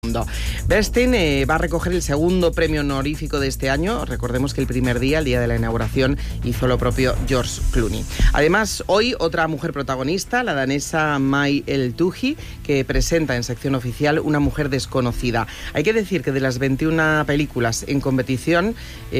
Bernstein va a recoger el segundo premio honorífico de este año. Recordemos que el primer día, el día de la inauguración, hizo lo propio George Clooney. Además, hoy otra mujer protagonista, la danesa Mai El-Touhi, que presenta en sección oficial Una mujer desconocida. Hay que decir que de las 21 películas en competición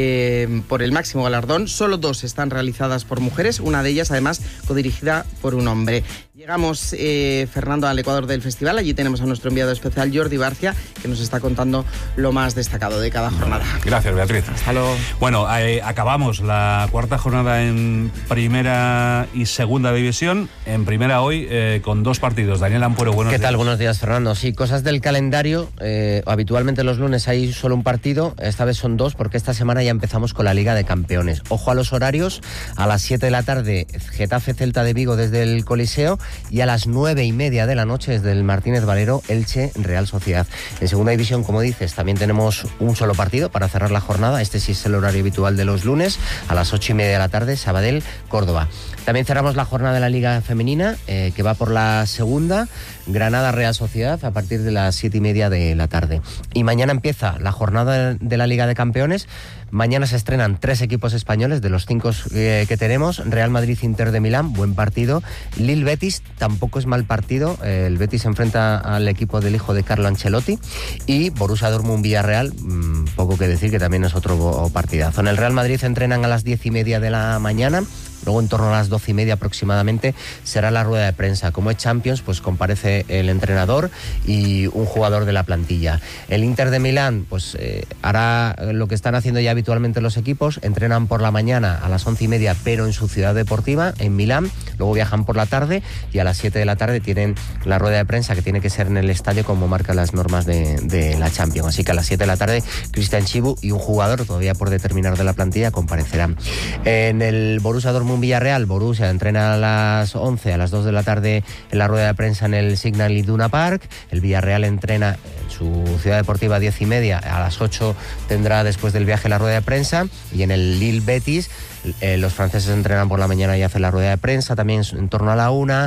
por el máximo galardón, solo 2 están realizadas por mujeres, una de ellas además codirigida por un hombre. Llegamos, Fernando, al Ecuador del festival. Allí tenemos a nuestro enviado especial, Jordi Barcia, que nos está contando lo más destacado de cada jornada. Gracias, Beatriz. Hasta luego. Bueno, acabamos la cuarta jornada en primera y segunda división. En primera hoy, con 2 partidos. Daniel Ampuero, buenos días. ¿Qué tal? Buenos días, Fernando. Sí, cosas del calendario. Habitualmente los lunes hay solo un partido. Esta vez son 2, porque esta semana ya empezamos con la Liga de Campeones. Ojo a los horarios. A las 7 de la tarde, Getafe Celta de Vigo desde el Coliseo. Y a las 9:30 de la noche desde el Martínez Valero, Elche Real Sociedad. En segunda división, como dices, también tenemos un solo partido para cerrar la jornada. Este sí es el horario habitual de los lunes, a las 8:30 de la tarde, Sabadell, Córdoba. También cerramos la jornada de la Liga Femenina, que va por la segunda, Granada Real Sociedad, a partir de las 7:30 de la tarde. Y mañana empieza la jornada de la Liga de Campeones. Mañana se estrenan 3 equipos españoles de los 5 que tenemos. Real Madrid Inter de Milán, buen partido. Lille Betis, tampoco es mal partido. El Betis se enfrenta al equipo del hijo de Carlo Ancelotti. Y Borussia Dortmund Villarreal, poco que decir, que también es otro partidazo. En el Real Madrid entrenan a las 10:30 de la mañana. Luego, en torno a las 12:30 aproximadamente, será la rueda de prensa. Como es Champions, pues comparece el entrenador y un jugador de la plantilla. El Inter de Milán, pues hará lo que están haciendo ya habitualmente los equipos. Entrenan por la mañana a las 11:30, pero en su ciudad deportiva, en Milán. Luego viajan por la tarde y a las 7 de la tarde tienen la rueda de prensa, que tiene que ser en el estadio como marcan las normas de la Champions. Así que a las 7 de la tarde, Cristian Chibu y un jugador todavía por determinar de la plantilla comparecerán. En el Borussia Dortmund Villarreal, Borussia entrena a las 11, a las 2 de la tarde en la rueda de prensa en el Signal Iduna Park. El Villarreal entrena en su ciudad deportiva a 10:30, a las 8 tendrá después del viaje la rueda de prensa. Y en el Lille Betis, los franceses entrenan por la mañana y hacen la rueda de prensa también en torno a la 1.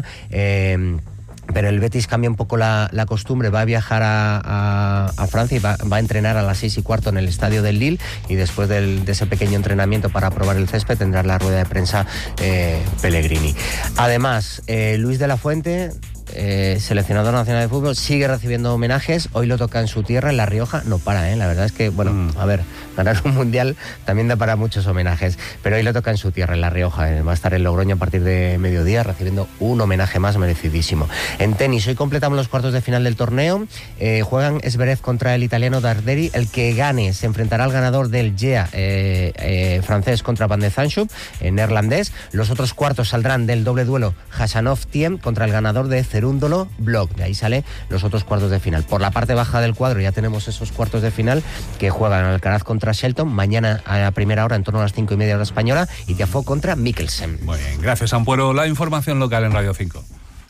Pero el Betis cambia un poco la costumbre, va a viajar a Francia y va a entrenar a las 6:15 en el estadio del Lille, y después de ese pequeño entrenamiento para probar el césped tendrá la rueda de prensa Pellegrini. Además, Luis de la Fuente, seleccionador nacional de fútbol, sigue recibiendo homenajes. Hoy lo toca en su tierra, en La Rioja. No para, la verdad es que, a ver, ganar un mundial también da para muchos homenajes, pero hoy lo toca en su tierra, en La Rioja. Va a estar en Logroño a partir de mediodía recibiendo un homenaje más merecidísimo. En tenis, hoy completamos los cuartos de final del torneo. Juegan Zverev contra el italiano Darderi. El que gane se enfrentará al ganador del GEA francés contra Van de Zandschulp, neerlandés. Los otros cuartos saldrán del doble duelo Khachanov-Thiem contra el ganador de Cerúndolo Block. De ahí sale los otros cuartos de final. Por la parte baja del cuadro ya tenemos esos cuartos de final que juegan Alcaraz contra Shelton, mañana a primera hora en torno a las 5:30 hora española, y Tiafoe contra Mikkelsen. Muy bien, gracias, Ampuero. La información local en Radio 5.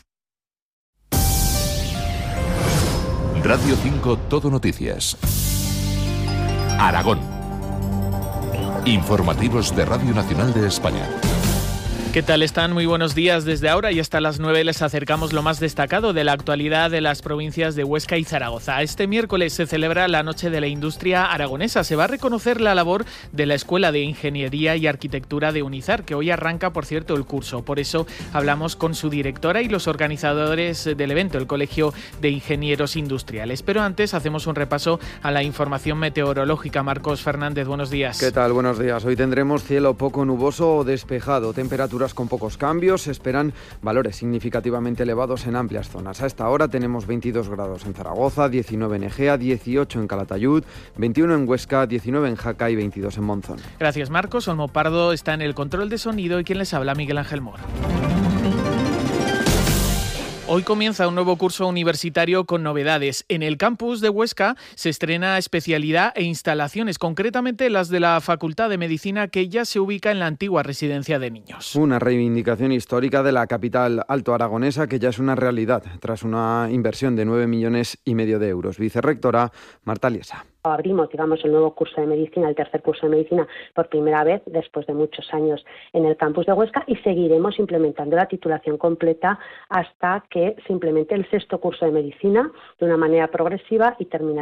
Radio 5 Todo Noticias. Aragón. Informativos de Radio Nacional de España. ¿Qué tal están? Muy buenos días. Desde ahora y hasta las 9 les acercamos lo más destacado de la actualidad de las provincias de Huesca y Zaragoza. Este miércoles se celebra la Noche de la Industria Aragonesa. Se va a reconocer la labor de la Escuela de Ingeniería y Arquitectura de Unizar, que hoy arranca, por cierto, el curso. Por eso hablamos con su directora y los organizadores del evento, el Colegio de Ingenieros Industriales. Pero antes hacemos un repaso a la información meteorológica. Marcos Fernández, buenos días. ¿Qué tal? Buenos días. Hoy tendremos cielo poco nuboso o despejado, temperaturas con pocos cambios. Se esperan valores significativamente elevados en amplias zonas. A esta hora tenemos 22 grados en Zaragoza, 19 en Egea, 18 en Calatayud, 21 en Huesca, 19 en Jaca y 22 en Monzón. Gracias, Marcos. Olmo Pardo está en el control de sonido y quien les habla, Miguel Ángel Mora. Hoy comienza un nuevo curso universitario con novedades. En el campus de Huesca se estrena especialidad e instalaciones, concretamente las de la Facultad de Medicina, que ya se ubica en la antigua residencia de niños. Una reivindicación histórica de la capital alto aragonesa que ya es una realidad tras una inversión de 9,5 millones de euros. Vicerrectora Marta Liesa. Abrimos, el nuevo curso de medicina, el tercer curso de medicina, por primera vez después de muchos años en el campus de Huesca, y seguiremos implementando la titulación completa hasta que se implemente el sexto curso de medicina de una manera progresiva y terminará